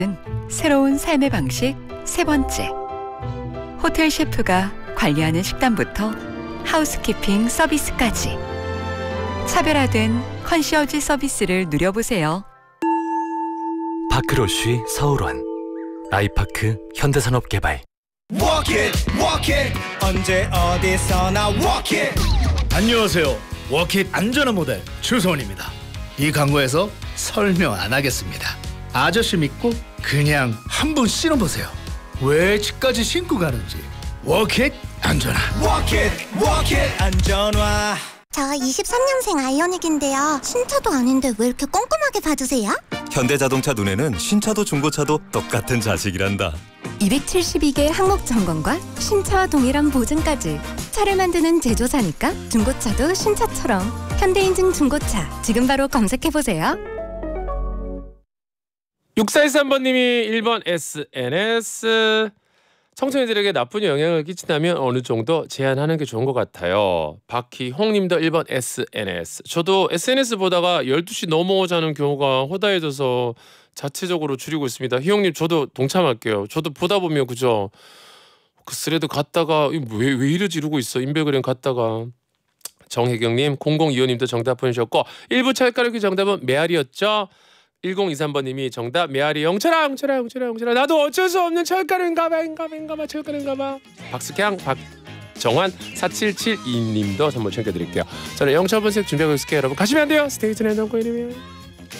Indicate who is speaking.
Speaker 1: 새로운 삶의 방식 세 번째. 호텔 셰프가 관리하는 식단부터 하우스키핑 서비스까지 차별화된 컨시어지 서비스를 누려보세요.
Speaker 2: 파크로쉬 서울원, 아이파크 현대산업개발.
Speaker 3: Walk it, 언제 어디서나 walk it.
Speaker 4: 안녕하세요. 워킷 안전한 모델 추소원입니다. 이 광고에서 설명 안 하겠습니다. 아저씨 믿고 그냥 한번 신어보세요. 왜 집까지 신고 가는지. 워킷 안전화.
Speaker 3: Walk it, 안전화.
Speaker 5: 저 23년생 아이오닉인데요. 신차도 아닌데 왜 이렇게 꼼꼼하게 봐주세요?
Speaker 6: 현대자동차 눈에는 신차도 중고차도 똑같은 자식이란다.
Speaker 7: 272개 항목 점검과 신차와 동일한 보증까지. 차를 만드는 제조사니까 중고차도 신차처럼. 현대인증 중고차 지금 바로 검색해보세요.
Speaker 8: 6413번님이 1번 SNS. 청소년들에게 나쁜 영향을 끼친다면 어느 정도 제한하는 게 좋은 것 같아요. 박희홍님도 1번 SNS. 저도 SNS 보다가 12시 넘어오자는 경우가 허다해져서 자체적으로 줄이고 있습니다. 희홍님 저도 동참할게요. 저도 보다 보면 그죠. 그 스레드 갔다가 왜 이러지 이러고 있어. 인별그램 갔다가. 정혜경님 0025님도 정답 보내주셨고 1부 찰가루기 정답은 메아리였죠. 1023번님이 정답 메아리. 영철아 나도 어쩔 수 없는 철가루인가봐 철가루인가봐. 박숙향 박정환 4772님도 선물 챙겨드릴게요. 저는 영철분석 준비하고 있을게요. 여러분 가시면 안 돼요. 스테이지 내놓고 이러면